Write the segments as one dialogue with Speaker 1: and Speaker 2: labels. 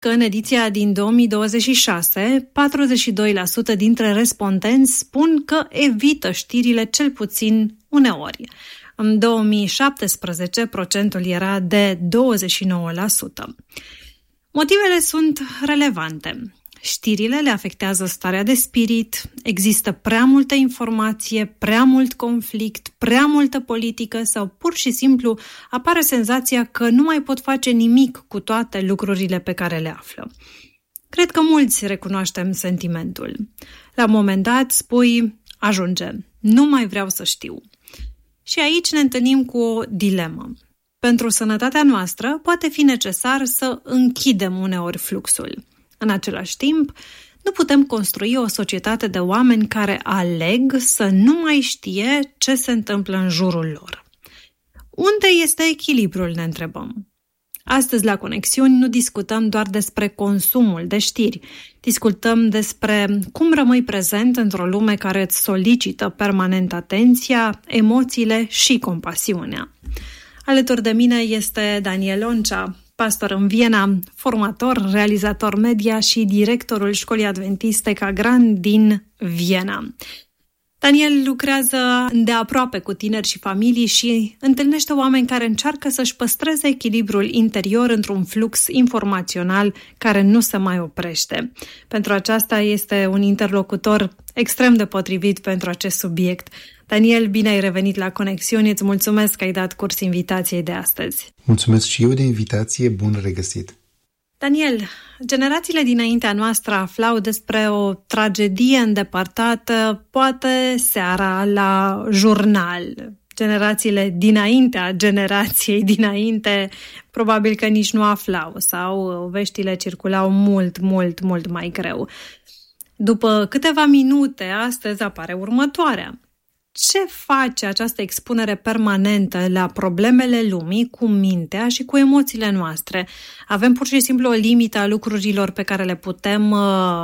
Speaker 1: că în ediția din 2026, 42% dintre respondenți spun că evită știrile cel puțin uneori. În 2017, procentul era de 29%. Motivele sunt relevante. Știrile le afectează starea de spirit, există prea multă informație, prea mult conflict, prea multă politică sau pur și simplu apare senzația că nu mai pot face nimic cu toate lucrurile pe care le află. Cred că mulți recunoaștem sentimentul. La un moment dat spui, ajunge, nu mai vreau să știu. Și aici ne întâlnim cu o dilemă. Pentru sănătatea noastră poate fi necesar să închidem uneori fluxul. În același timp, nu putem construi o societate de oameni care aleg să nu mai știe ce se întâmplă în jurul lor. Unde este echilibrul, ne întrebăm. Astăzi, la Conexiuni, nu discutăm doar despre consumul de știri. Discutăm despre cum rămâi prezent într-o lume care îți solicită permanent atenția, emoțiile și compasiunea. Alături de mine este Daniel Oncea, pastor în Viena, formator, realizator media și directorul Școlii Adventiste Cagran din Viena. Daniel lucrează îndeaproape cu tineri și familii și întâlnește oameni care încearcă să-și păstreze echilibrul interior într-un flux informațional care nu se mai oprește. Pentru aceasta este un interlocutor extrem de potrivit pentru acest subiect. Daniel, bine ai revenit la Conexiuni, îți mulțumesc că ai dat curs invitației de astăzi.
Speaker 2: Mulțumesc și eu de invitație, bun regăsit!
Speaker 1: Daniel, generațiile dinaintea noastră aflau despre o tragedie îndepărtată, poate seara la jurnal. Generațiile dinaintea generației dinainte probabil că nici nu aflau sau veștile circulau mult mai greu. După câteva minute, astăzi apare următoarea. Ce face această expunere permanentă la problemele lumii cu mintea și cu emoțiile noastre? Avem pur și simplu o limită a lucrurilor pe care le putem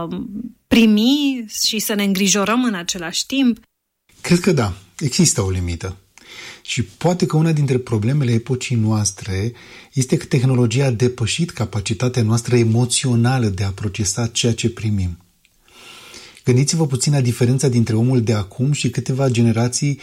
Speaker 1: primi și să ne îngrijorăm în același timp?
Speaker 2: Cred că da, există o limită. Și poate că una dintre problemele epocii noastre este că tehnologia a depășit capacitatea noastră emoțională de a procesa ceea ce primim. Gândiți-vă puțin la diferența dintre omul de acum și câteva generații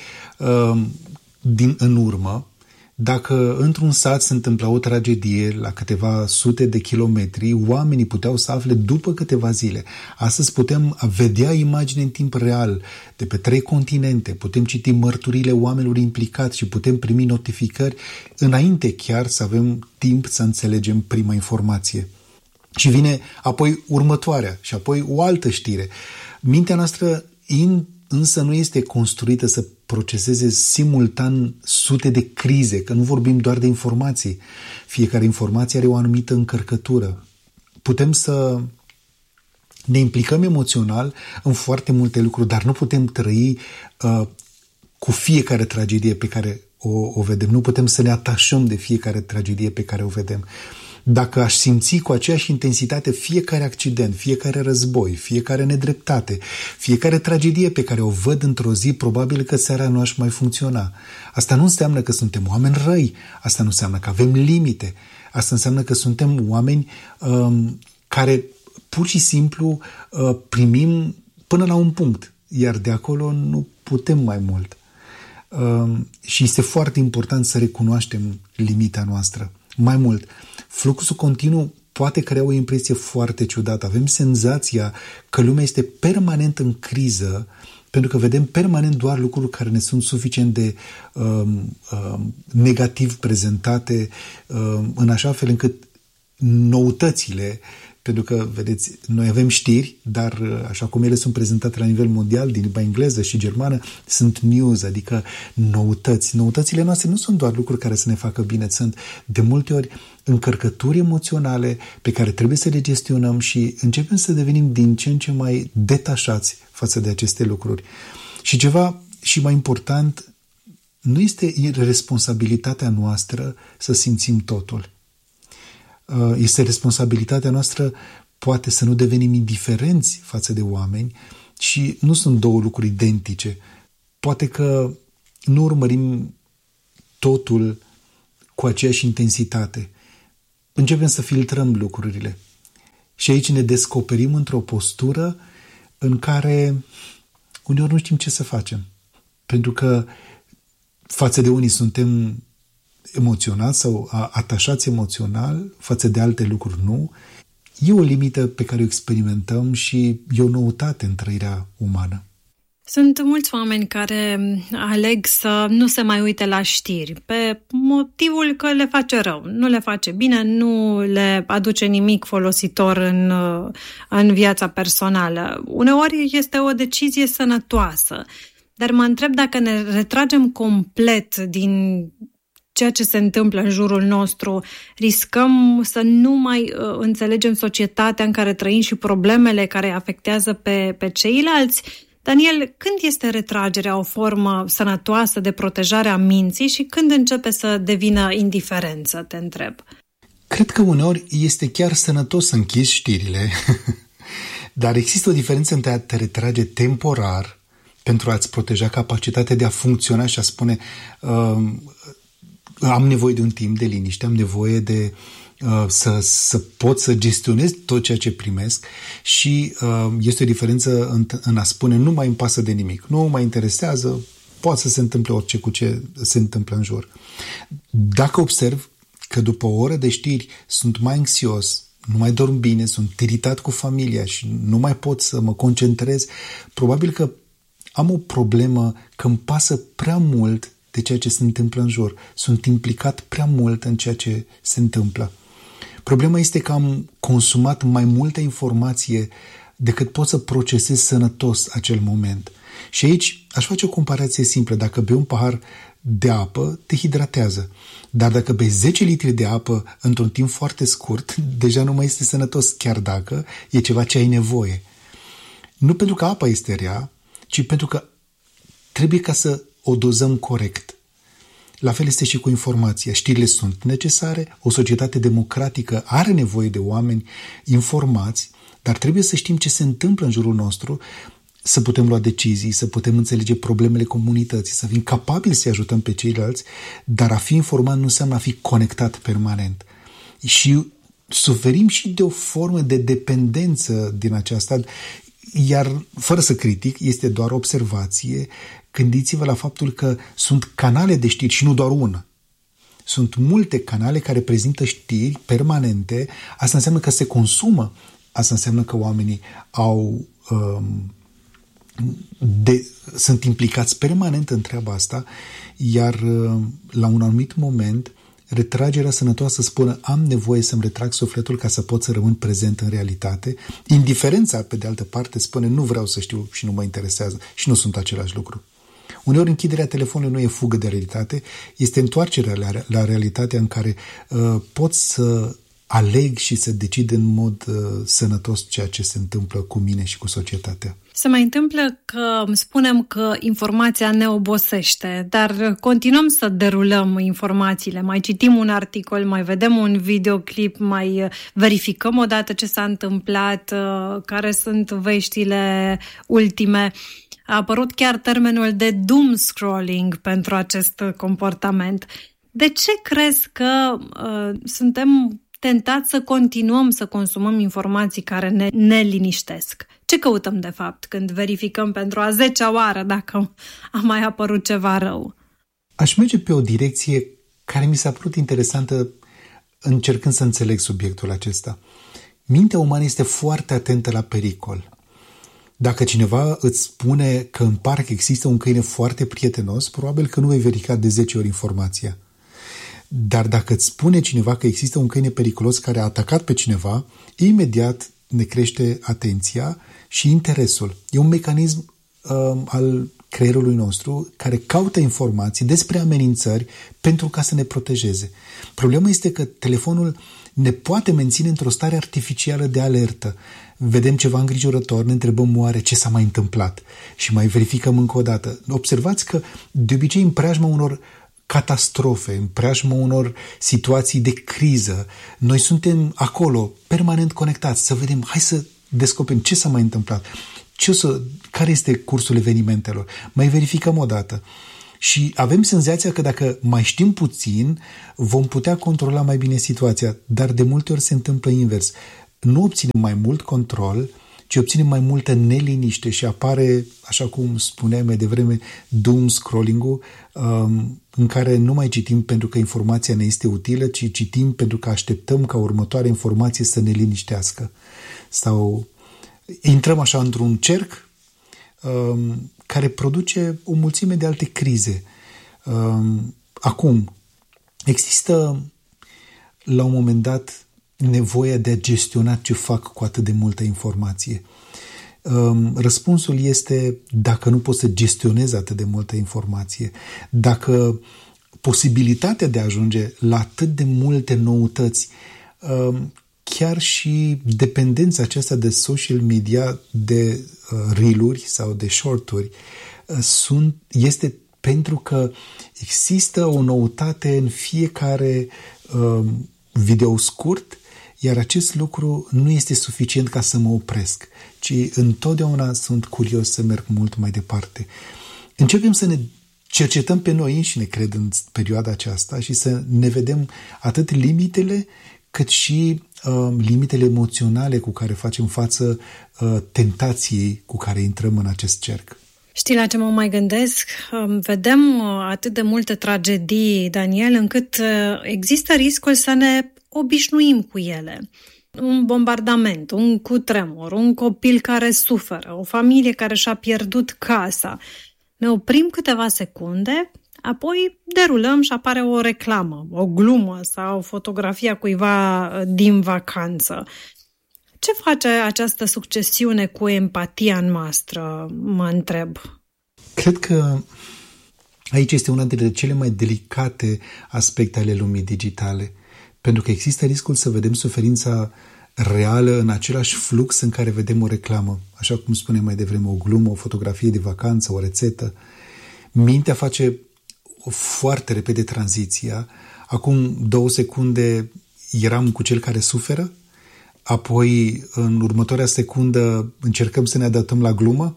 Speaker 2: în urmă. Dacă într-un sat se întâmpla o tragedie la câteva sute de kilometri, oamenii puteau să afle după câteva zile. Astăzi putem vedea imagini în timp real de pe 3 continente, putem citi mărturile oamenilor implicați și putem primi notificări înainte chiar să avem timp să înțelegem prima informație. Și vine apoi următoarea și apoi o altă știre. Mintea noastră însă nu este construită să proceseze simultan sute de crize, că nu vorbim doar de informații. Fiecare informație are o anumită încărcătură. Putem să ne implicăm emoțional în foarte multe lucruri, dar nu putem trăi cu fiecare tragedie pe care o vedem. Nu putem să ne atașăm de fiecare tragedie pe care o vedem. Dacă aș simți cu aceeași intensitate fiecare accident, fiecare război, fiecare nedreptate, fiecare tragedie pe care o văd într-o zi, probabil că seara nu aș mai funcționa. Asta nu înseamnă că suntem oameni răi, asta nu înseamnă că avem limite, asta înseamnă că suntem oameni care pur și simplu primim până la un punct, iar de acolo nu putem mai mult. Și este foarte important să recunoaștem limita noastră. Mai mult, fluxul continuu poate crea o impresie foarte ciudată. Avem senzația că lumea este permanent în criză pentru că vedem permanent doar lucruri care ne sunt suficient de negativ prezentate în așa fel încât noutățile, pentru că, vedeți, noi avem știri, dar așa cum ele sunt prezentate la nivel mondial, din limba engleză și germană, sunt news, adică noutăți. Noutățile noastre nu sunt doar lucruri care să ne facă bine, sunt de multe ori încărcături emoționale pe care trebuie să le gestionăm și începem să devenim din ce în ce mai detașați față de aceste lucruri. Și ceva și mai important, nu este responsabilitatea noastră să simțim totul. Este responsabilitatea noastră poate să nu devenim indiferenți față de oameni și nu sunt două lucruri identice. Poate că nu urmărim totul cu aceeași intensitate. Începem să filtrăm lucrurile. Și aici ne descoperim într-o postură în care uneori nu știm ce să facem. Pentru că față de unii suntem emoționați sau atașați emoțional, față de alte lucruri nu. E o limită pe care o experimentăm și e o noutate în trăirea umană.
Speaker 1: Sunt mulți oameni care aleg să nu se mai uite la știri pe motivul că le face rău, nu le face bine, nu le aduce nimic folositor în viața personală. Uneori este o decizie sănătoasă, dar mă întreb dacă ne retragem complet din ceea ce se întâmplă în jurul nostru, riscăm să nu mai înțelegem societatea în care trăim și problemele care afectează pe ceilalți. Daniel, când este retragerea o formă sănătoasă de protejare a minții și când începe să devină indiferență, te întreb?
Speaker 2: Cred că uneori este chiar sănătos să închizi știrile, dar există o diferență între a te retrage temporar pentru a-ți proteja capacitatea de a funcționa și a spune am nevoie de un timp de liniște, am nevoie de să pot să gestionez tot ceea ce primesc și este o diferență în a spune nu mai îmi pasă de nimic, nu mă interesează, poate să se întâmple orice cu ce se întâmplă în jur. Dacă observ că după o oră de știri sunt mai anxios, nu mai dorm bine, sunt iritat cu familia și nu mai pot să mă concentrez, probabil că am o problemă că îmi pasă prea mult de ceea ce se întâmplă în jur. Sunt implicat prea mult în ceea ce se întâmplă. Problema este că am consumat mai multă informație decât pot să procesez sănătos acel moment. Și aici aș face o comparație simplă. Dacă bei un pahar de apă, te hidratează. Dar dacă bei 10 litri de apă într-un timp foarte scurt, deja nu mai este sănătos, chiar dacă e ceva ce ai nevoie. Nu pentru că apa este rea, ci pentru că trebuie ca să o dozăm corect. La fel este și cu informația. Știrile sunt necesare, o societate democratică are nevoie de oameni informați, dar trebuie să știm ce se întâmplă în jurul nostru, să putem lua decizii, să putem înțelege problemele comunității, să fim capabili să-i ajutăm pe ceilalți, dar a fi informat nu înseamnă a fi conectat permanent. Și suferim și de o formă de dependență din aceasta, iar fără să critic, este doar observație. Gândiți-vă la faptul că sunt canale de știri și nu doar una. Sunt multe canale care prezintă știri permanente. Asta înseamnă că se consumă. Asta înseamnă că oamenii sunt implicați permanent în treaba asta, iar la un anumit moment retragerea sănătoasă spune am nevoie să-mi retrag sufletul ca să pot să rămân prezent în realitate. Indiferența, pe de altă parte, spune nu vreau să știu și nu mă interesează și nu sunt același lucru. Uneori închiderea telefonului nu e fugă de realitate, este întoarcerea la realitatea în care pot să aleg și să decid în mod sănătos ceea ce se întâmplă cu mine și cu societatea.
Speaker 1: Se mai întâmplă că spunem că informația ne obosește, dar continuăm să derulăm informațiile. Mai citim un articol, mai vedem un videoclip, mai verificăm odată ce s-a întâmplat, care sunt veștile ultime. A apărut chiar termenul de doom scrolling pentru acest comportament. De ce crezi că suntem tentați să continuăm să consumăm informații care ne liniștesc? Ce căutăm de fapt când verificăm pentru a 10-a oară dacă a mai apărut ceva rău?
Speaker 2: Aș merge pe o direcție care mi s-a părut interesantă încercând să înțeleg subiectul acesta. Mintea umană este foarte atentă la pericol. Dacă cineva îți spune că în parc există un câine foarte prietenos, probabil că nu vei verifica de 10 ori informația. Dar dacă îți spune cineva că există un câine periculos care a atacat pe cineva, imediat ne crește atenția și interesul. E un mecanism al creierului nostru care caută informații despre amenințări pentru ca să ne protejeze. Problema este că telefonul ne poate menține într-o stare artificială de alertă. Vedem ceva îngrijorător, ne întrebăm oare ce s-a mai întâmplat și mai verificăm încă o dată. Observați că de obicei în preajma unor catastrofe, în preajma unor situații de criză, noi suntem acolo, permanent conectați, să vedem, hai să descoperim ce s-a mai întâmplat, care este cursul evenimentelor, mai verificăm o dată. Și avem senzația că dacă mai știm puțin, vom putea controla mai bine situația, dar de multe ori se întâmplă invers. nu obținem mai mult control, ci obținem mai multă neliniște și apare, așa cum spuneam mai devreme, doom scrolling-ul, în care nu mai citim pentru că informația ne este utilă, ci citim pentru că așteptăm ca următoarea informație să ne liniștească. Sau intrăm așa într-un cerc care produce o mulțime de alte crize. Acum, există la un moment dat nevoia de a gestiona ce fac cu atât de multă informație. Răspunsul este dacă nu poți să gestionezi atât de multă informație, dacă posibilitatea de a ajunge la atât de multe noutăți, chiar și dependența aceasta de social media, de reel-uri sau de short-uri, este pentru că există o noutate în fiecare video scurt, iar acest lucru nu este suficient ca să mă opresc, ci întotdeauna sunt curios să merg mult mai departe. Începem să ne cercetăm pe noi înșine, cred, în perioada aceasta și să ne vedem atât limitele, cât și limitele emoționale cu care facem față tentației cu care intrăm în acest cerc.
Speaker 1: Știi la ce mă mai gândesc? Vedem atât de multe tragedii, Daniel, încât există riscul să ne obișnuim cu ele. Un bombardament, un cutremur, un copil care suferă, o familie care și-a pierdut casa. Ne oprim câteva secunde, apoi derulăm și apare o reclamă, o glumă sau fotografia cuiva din vacanță. Ce face această succesiune cu empatia noastră, mă întreb?
Speaker 2: Cred că aici este una dintre cele mai delicate aspecte ale lumii digitale, pentru că există riscul să vedem suferința reală în același flux în care vedem o reclamă, așa cum spuneam mai devreme, o glumă, o fotografie de vacanță, o rețetă. Mintea face foarte repede tranziția. Acum 2 secunde eram cu cel care suferă, apoi în următoarea secundă încercăm să ne adaptăm la glumă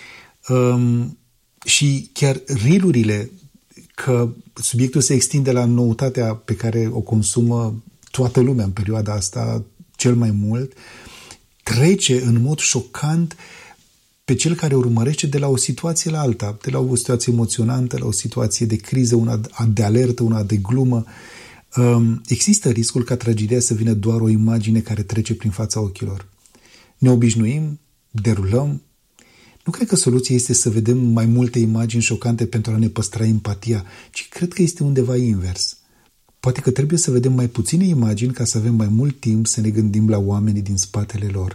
Speaker 2: și chiar reel-urile, că subiectul se extinde la noutatea pe care o consumă toată lumea în perioada asta cel mai mult, trece în mod șocant pe cel care urmărește de la o situație la alta, de la o situație emoționantă, la o situație de criză, una de alertă, una de glumă. Există riscul ca tragedia să vină doar o imagine care trece prin fața ochilor. Ne obișnuim, derulăm. Nu cred că soluția este să vedem mai multe imagini șocante pentru a ne păstra empatia, ci cred că este undeva invers. Poate că trebuie să vedem mai puține imagini ca să avem mai mult timp să ne gândim la oamenii din spatele lor.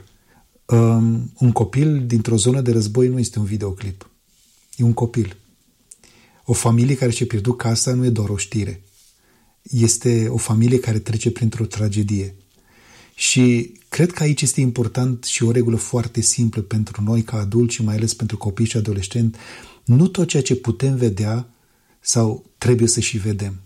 Speaker 2: Un copil dintr-o zonă de război nu este un videoclip. E un copil. O familie care și-a pierdut casa nu e doar o știre. Este o familie care trece printr-o tragedie. Și cred că aici este important și o regulă foarte simplă pentru noi ca adulți și mai ales pentru copii și adolescenți. Nu tot ceea ce putem vedea sau trebuie să și vedem.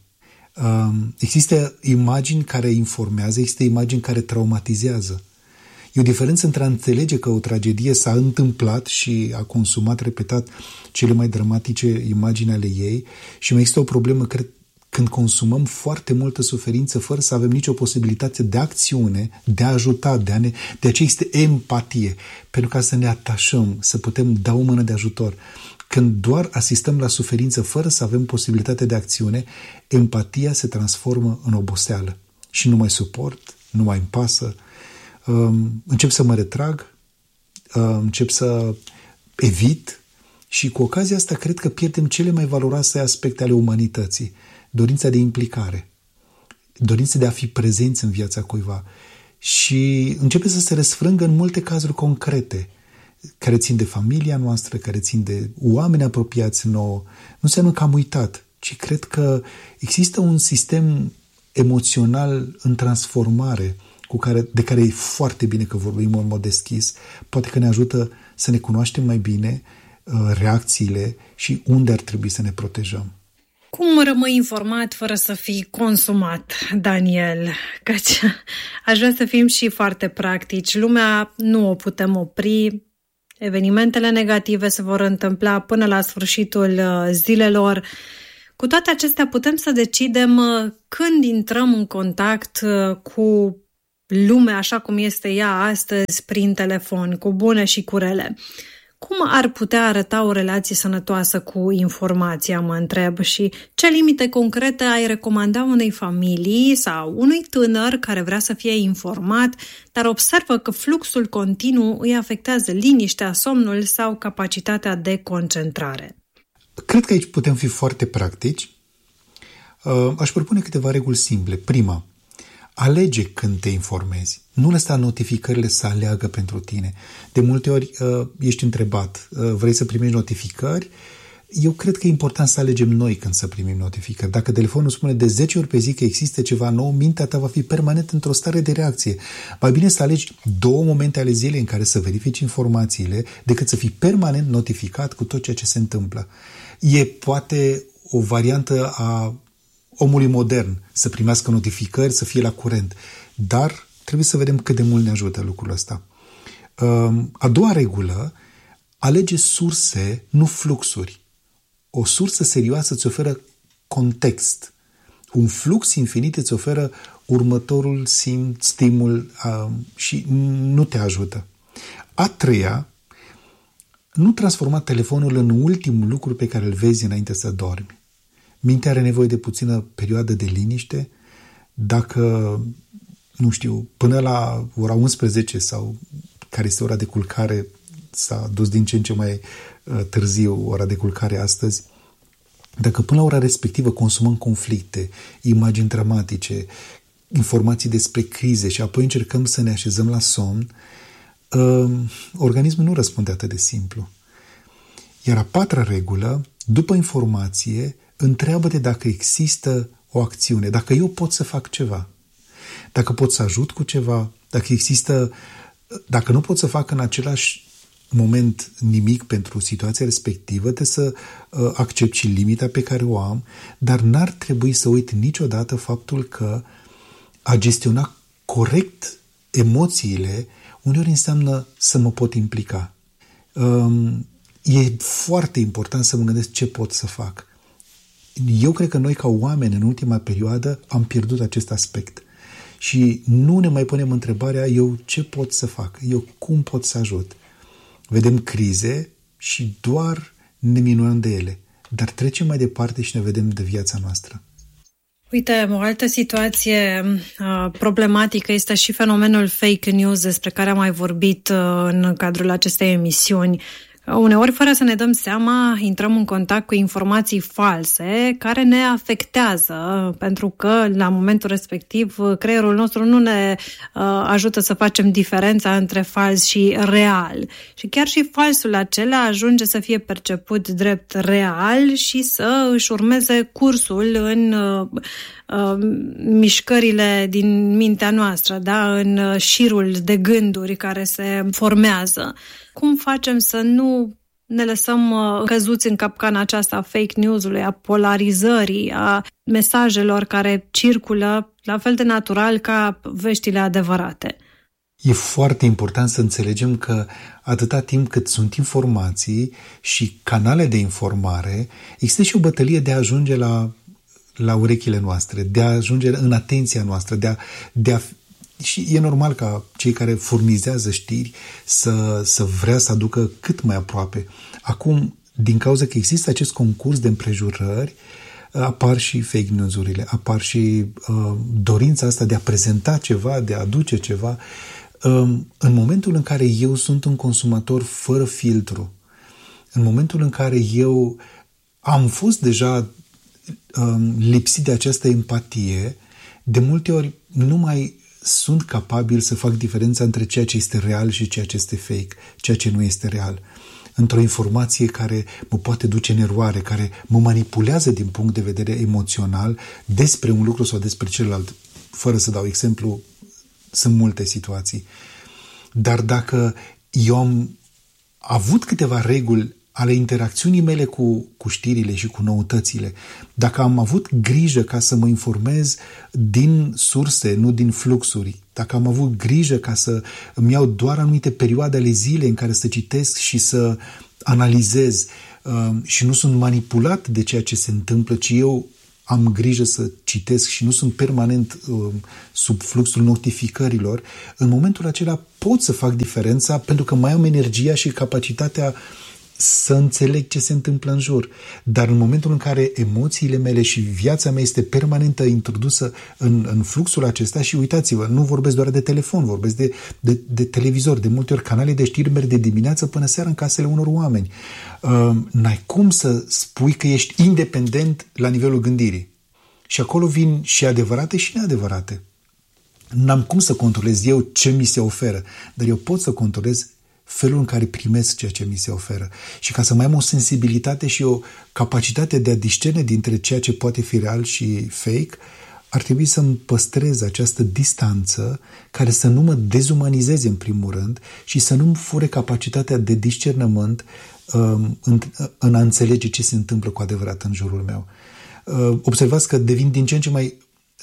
Speaker 2: Există imagini care informează, există imagini care traumatizează. E o diferență între a înțelege că o tragedie s-a întâmplat și a consumat repetat cele mai dramatice imagini ale ei și mai există o problemă, cred, când consumăm foarte multă suferință fără să avem nicio posibilitate de acțiune, de a ajuta, de aceea este empatie, pentru ca să ne atașăm, să putem da o mână de ajutor. Când doar asistăm la suferință fără să avem posibilitate de acțiune, empatia se transformă în oboseală și nu mai suport, nu mai îmi pasă. Încep să mă retrag, încep să evit și cu ocazia asta cred că pierdem cele mai valoroase aspecte ale umanității. Dorința de implicare, dorința de a fi prezenți în viața cuiva și începe să se răsfrângă în multe cazuri concrete care țin de familia noastră, care țin de oameni apropiați nouă. Nu înseamnă că am uitat, ci cred că există un sistem emoțional în transformare de care e foarte bine că vorbim în mod deschis. Poate că ne ajută să ne cunoaștem mai bine reacțiile și unde ar trebui să ne protejăm.
Speaker 1: Cum rămâi informat fără să fii consumat, Daniel? Căci aș vrea să fim și foarte practici. Lumea nu o putem opri. Evenimentele negative se vor întâmpla până la sfârșitul zilelor. Cu toate acestea putem să decidem când intrăm în contact cu lumea așa cum este ea astăzi prin telefon, cu bune și cu rele. Cum ar putea arăta o relație sănătoasă cu informația, mă întreb, și ce limite concrete ai recomanda unei familii sau unui tânăr care vrea să fie informat, dar observă că fluxul continuu îi afectează liniștea, somnul sau capacitatea de concentrare?
Speaker 2: Cred că aici putem fi foarte practici. Aș propune câteva reguli simple. Prima, alege când te informezi. Nu lăsa notificările să aleagă pentru tine. De multe ori ești întrebat, vrei să primești notificări? Eu cred că e important să alegem noi când să primim notificări. Dacă telefonul spune de 10 ori pe zi că există ceva nou, mintea ta va fi permanent într-o stare de reacție. Mai bine să alegi 2 momente ale zilei în care să verifici informațiile decât să fii permanent notificat cu tot ceea ce se întâmplă. E poate o variantă a omului modern să primească notificări, să fie la curent. Dar trebuie să vedem cât de mult ne ajută lucrul ăsta. A doua regulă, alege surse, nu fluxuri. O sursă serioasă îți oferă context. Un flux infinit îți oferă următorul stimul și nu te ajută. A treia, nu transforma telefonul în ultimul lucru pe care îl vezi înainte să dormi. Mintea are nevoie de puțină perioadă de liniște. Dacă, nu știu, până la ora 11 sau care este ora de culcare, s-a dus din ce în ce mai târziu ora de culcare astăzi, dacă până la ora respectivă consumăm conflicte, imagini dramatice, informații despre crize și apoi încercăm să ne așezăm la somn, organismul nu răspunde atât de simplu. Iar a patra regulă, după informație, întreabă-te dacă există o acțiune, dacă eu pot să fac ceva, dacă pot să ajut cu ceva, dacă nu pot să fac în același moment nimic pentru situația respectivă, trebuie să accept și limita pe care o am, dar n-ar trebui să uit niciodată faptul că a gestiona corect emoțiile uneori înseamnă să mă pot implica. E foarte important să mă gândesc ce pot să fac. Eu cred că noi ca oameni în ultima perioadă am pierdut acest aspect și nu ne mai punem întrebarea eu ce pot să fac, eu cum pot să ajut. Vedem crize și doar ne minunăm de ele, dar trecem mai departe și ne vedem de viața noastră.
Speaker 1: Uite, o altă situație problematică este și fenomenul fake news despre care am mai vorbit în cadrul acestei emisiuni. Uneori, fără să ne dăm seama, intrăm în contact cu informații false care ne afectează, pentru că la momentul respectiv creierul nostru nu ne ajută să facem diferența între fals și real. Și chiar și falsul acela ajunge să fie perceput drept real și să își urmeze cursul în mișcările din mintea noastră, da? În șirul de gânduri care se formează. Cum facem să nu ne lăsăm căzuți în capcana aceasta a fake news-ului, a polarizării, a mesajelor care circulă la fel de natural ca veștile adevărate?
Speaker 2: E foarte important să înțelegem că atâta timp cât sunt informații și canale de informare, există și o bătălie de a ajunge la urechile noastre, de a ajunge în atenția noastră, și e normal ca cei care furnizează știri să vrea să aducă cât mai aproape. Acum, din cauza că există acest concurs de împrejurări, apar și fake news-urile, apar și dorința asta de a prezenta ceva, de a aduce ceva. În momentul în care eu sunt un consumator fără filtru, în momentul în care eu am fost deja lipsit de această empatie, de multe ori nu mai sunt capabil să fac diferența între ceea ce este real și ceea ce este fake, ceea ce nu este real. Într-o informație care mă poate duce în eroare, care mă manipulează din punct de vedere emoțional despre un lucru sau despre celălalt. Fără să dau exemplu, sunt multe situații. Dar dacă eu am avut câteva reguli ale interacțiunii mele cu știrile și cu noutățile, dacă am avut grijă ca să mă informez din surse, nu din fluxuri, dacă am avut grijă ca să îmi iau doar anumite perioade ale zilei în care să citesc și să analizez și nu sunt manipulat de ceea ce se întâmplă, ci eu am grijă să citesc și nu sunt permanent sub fluxul notificărilor, în momentul acela pot să fac diferența pentru că mai am energia și capacitatea să înțeleg ce se întâmplă în jur. Dar în momentul în care emoțiile mele și viața mea este permanentă introdusă în fluxul acesta, și uitați-vă, nu vorbesc doar de telefon, vorbesc de televizor, de multe ori canale de știri merg de dimineață până seara în casele unor oameni. N-ai cum să spui că ești independent la nivelul gândirii. Și acolo vin și adevărate și neadevărate. N-am cum să controlez eu ce mi se oferă, dar eu pot să controlez felul în care primesc ceea ce mi se oferă. Și ca să mai am o sensibilitate și o capacitate de a discerne dintre ceea ce poate fi real și fake, ar trebui să-mi păstrez această distanță care să nu mă dezumanizeze în primul rând și să nu-mi fure capacitatea de discernământ în a înțelege ce se întâmplă cu adevărat în jurul meu. Observați că devin din ce în ce mai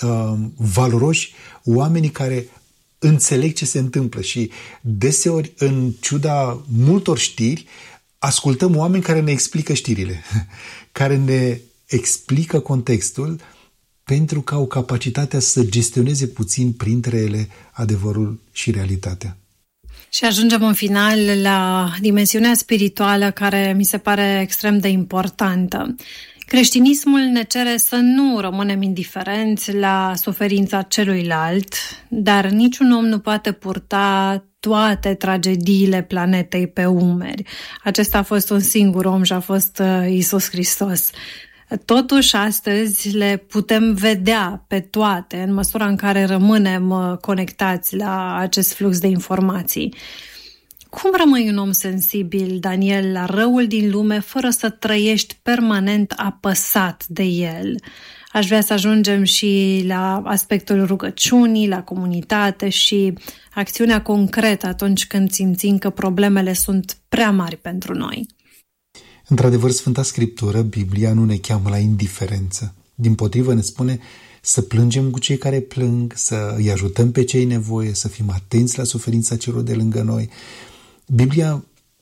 Speaker 2: valoroși oamenii care înțeleg ce se întâmplă și deseori, în ciuda multor știri, ascultăm oameni care ne explică știrile, care ne explică contextul pentru că au capacitatea să gestioneze puțin printre ele adevărul și realitatea.
Speaker 1: Și ajungem în final la dimensiunea spirituală, care mi se pare extrem de importantă. Creștinismul ne cere să nu rămânem indiferenți la suferința celuilalt, dar niciun om nu poate purta toate tragediile planetei pe umeri. Acesta a fost un singur om și a fost Iisus Hristos. Totuși, astăzi le putem vedea pe toate în măsura în care rămânem conectați la acest flux de informații. Cum rămâi un om sensibil, Daniel, la răul din lume fără să trăiești permanent apăsat de el? Aș vrea să ajungem și la aspectul rugăciunii, la comunitate și acțiunea concretă atunci când simțim că problemele sunt prea mari pentru noi.
Speaker 2: Într-adevăr, Sfânta Scriptură, Biblia, nu ne cheamă la indiferență. Dimpotrivă ne spune să plângem cu cei care plâng, să îi ajutăm pe cei nevoie, să fim atenți la suferința celor de lângă noi. Biblia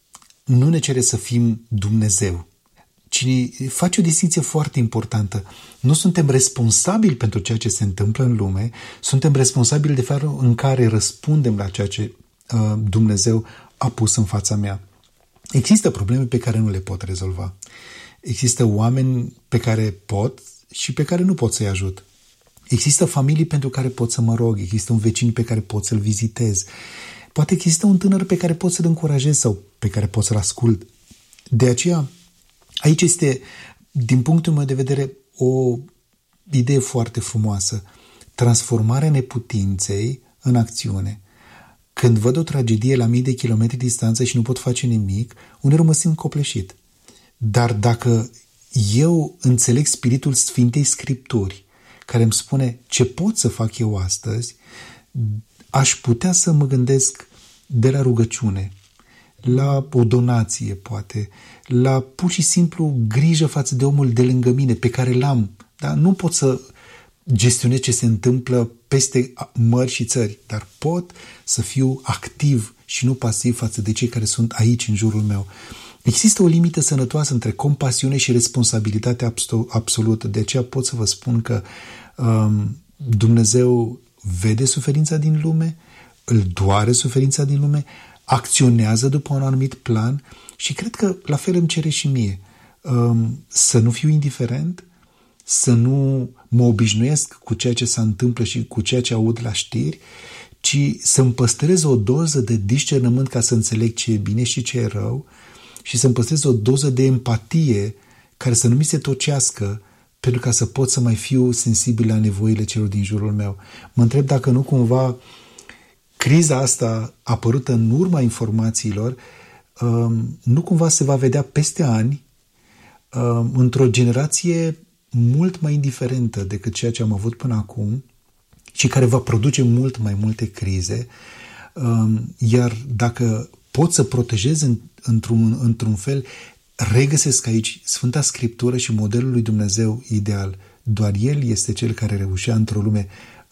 Speaker 2: nu ne cere să fim Dumnezeu, ci face o distinție foarte importantă. Nu suntem responsabili pentru ceea ce se întâmplă în lume, suntem responsabili de felul în care răspundem la ceea ce Dumnezeu a pus în fața mea. Există probleme pe care nu le pot rezolva. Există oameni pe care pot și pe care nu pot să-i ajut. Există familii pentru care pot să mă rog, există un vecin pe care pot să-l vizitez. Poate există un tânăr pe care pot să-l încurajez sau pe care pot să-l ascult. De aceea, aici este, din punctul meu de vedere, o idee foarte frumoasă. Transformarea neputinței în acțiune. Când văd o tragedie la mii de kilometri distanță și nu pot face nimic, uneori mă simt copleșit. Dar dacă eu înțeleg spiritul Sfintei Scripturi, care îmi spune ce pot să fac eu astăzi, aș putea să mă gândesc de la rugăciune, la o donație, poate, la pur și simplu grijă față de omul de lângă mine, pe care l-am. Da? Nu pot să gestionez ce se întâmplă peste mări și țări, dar pot să fiu activ și nu pasiv față de cei care sunt aici, în jurul meu. Există o limită sănătoasă între compasiune și responsabilitate absolută. De aceea pot să vă spun că Dumnezeu vede suferința din lume, îl doare suferința din lume, acționează după un anumit plan și cred că la fel îmi cere și mie să nu fiu indiferent, să nu mă obișnuiesc cu ceea ce se întâmplă și cu ceea ce aud la știri, ci să-mi păstrez o doză de discernământ ca să înțeleg ce e bine și ce e rău și să-mi păstrez o doză de empatie care să nu mi se tocească pentru ca să pot să mai fiu sensibil la nevoile celor din jurul meu. Mă întreb dacă nu cumva criza asta apărută în urma informațiilor nu cumva se va vedea peste ani într-o generație mult mai indiferentă decât ceea ce am avut până acum și care va produce mult mai multe crize, iar dacă pot să protejez într-un fel, regăsesc aici Sfânta Scriptură și modelul lui Dumnezeu ideal. Doar El este Cel care reușea într-o lume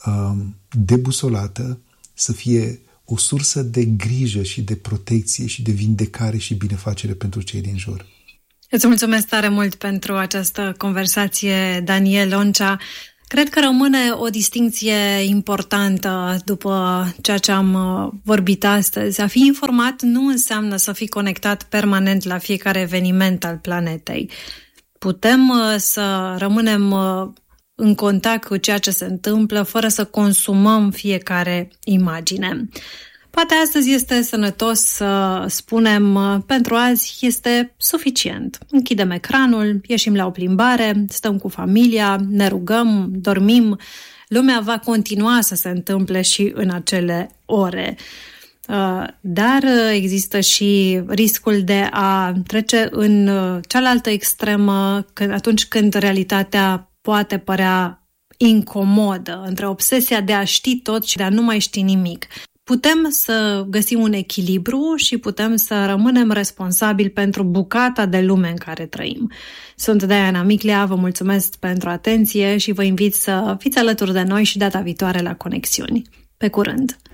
Speaker 2: debusolată să fie o sursă de grijă și de protecție și de vindecare și binefacere pentru cei din jur.
Speaker 1: Îți mulțumesc tare mult pentru această conversație, Daniel Oncea. Cred că rămâne o distincție importantă după ceea ce am vorbit astăzi. A fi informat nu înseamnă să fii conectat permanent la fiecare eveniment al planetei. Putem să rămânem în contact cu ceea ce se întâmplă fără să consumăm fiecare imagine. Poate astăzi este sănătos să spunem, pentru azi este suficient. Închidem ecranul, ieșim la o plimbare, stăm cu familia, ne rugăm, dormim. Lumea va continua să se întâmple și în acele ore. Dar există și riscul de a trece în cealaltă extremă atunci când realitatea poate părea incomodă, între obsesia de a ști tot și de a nu mai ști nimic. Putem să găsim un echilibru și putem să rămânem responsabili pentru bucata de lume în care trăim. Sunt Diana Miclea, vă mulțumesc pentru atenție și vă invit să fiți alături de noi și data viitoare la Conexiuni. Pe curând!